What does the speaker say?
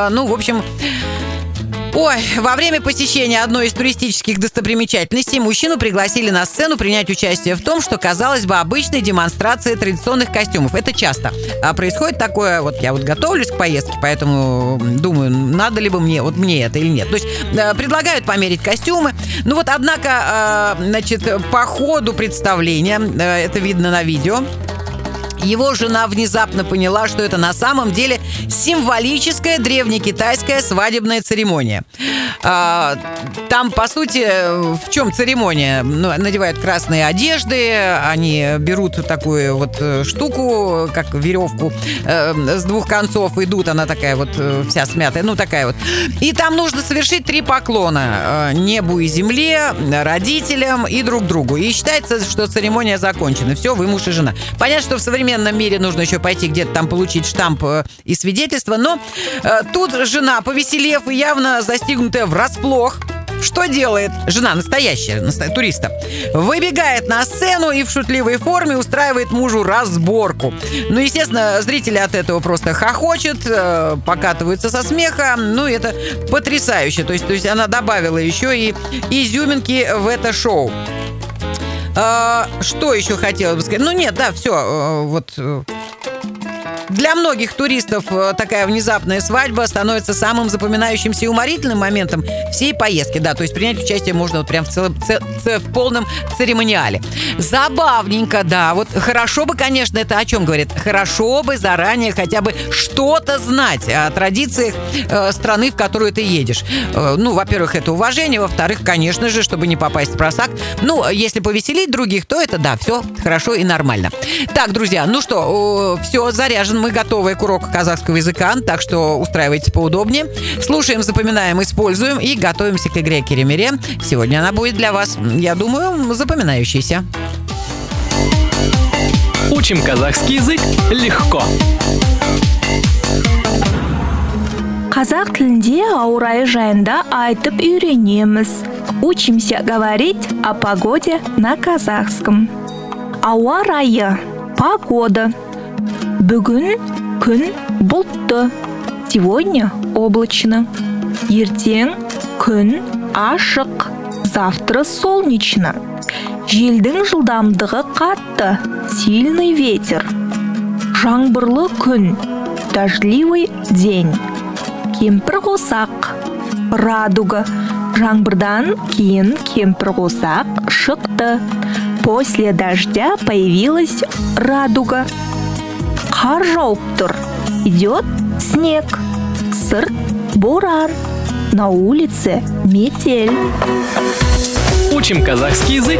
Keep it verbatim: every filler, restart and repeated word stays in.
Ну, в общем... Ой, во время посещения одной из туристических достопримечательностей мужчину пригласили на сцену принять участие в том, что, казалось бы, обычной демонстрации традиционных костюмов. Это часто а происходит такое, вот я вот готовлюсь к поездке, поэтому думаю, надо ли бы мне, вот мне это или нет. То есть предлагают померить костюмы. Ну вот, однако, значит, по ходу представления, это видно на видео, его жена внезапно поняла, что это на самом деле символическая древнекитайская свадебная церемония. А, там, по сути, в чем церемония? Ну, надевают красные одежды, они берут такую вот штуку, как веревку, э, с двух концов идут, она такая вот вся смятая, ну такая вот. И там нужно совершить три поклона: небу и земле, родителям и друг другу. И считается, что церемония закончена. Все, вы муж и жена. Понятно, что в современном В современном мире нужно еще пойти где-то там получить штамп и свидетельство, но э, тут жена, повеселев и явно застигнутая врасплох, что делает? Жена настоящая, настоящая туриста. Выбегает на сцену и в шутливой форме устраивает мужу разборку. Ну, естественно, зрители от этого просто хохочут, э, покатываются со смеха. Ну, это потрясающе. То есть, то есть она добавила еще и изюминки в это шоу. А, что еще хотела бы сказать? Ну нет, да, все, вот... Для многих туристов такая внезапная свадьба становится самым запоминающимся и уморительным моментом всей поездки. Да, то есть принять участие можно вот прям в, целом, ц, ц, в полном церемониале. Забавненько, да. Вот хорошо бы, конечно, это о чем говорит? Хорошо бы заранее хотя бы что-то знать о традициях э, страны, в которую ты едешь. Э, ну, во-первых, это уважение. Во-вторых, конечно же, чтобы не попасть в просак. Ну, если повеселить других, то это, да, все хорошо и нормально. Так, друзья, ну что, э, все, заряжено. Мы готовы к уроку казахского языка, так что устраивайтесь поудобнее. Слушаем, запоминаем, используем и готовимся к игре Керемере. Сегодня она будет для вас, я думаю, запоминающейся. Учим казахский язык легко. Қазақ тілінде ауа райы жайында айтып үйренеміз. Учимся говорить о погоде на казахском. Ауа райы, погода. Бүгін күн бұлтты. Сегодня облачно. Ертең күн ашық. Завтра солнечно. Желдің жылдамдығы қатты. Сильный ветер. Жаңбырлы күн. Дождливый день. Кемпір-қосақ. Радуга. Жаңбырдан кейін кемпір-қосақ шықты. После дождя появилась радуга. Қар жауып тұр. Идет снег. Сырт боран. На улице метель. Учим казахский язык